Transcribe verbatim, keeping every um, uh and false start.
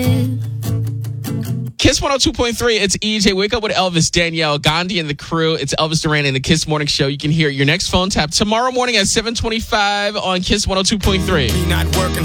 Kiss one oh two point three, it's E J. Wake up with Elvis, Danielle, Gandhi, and the crew. It's Elvis Duran and the Kiss Morning Show. You can hear your next phone tap tomorrow morning at seven twenty-five on Kiss one oh two point three. Not working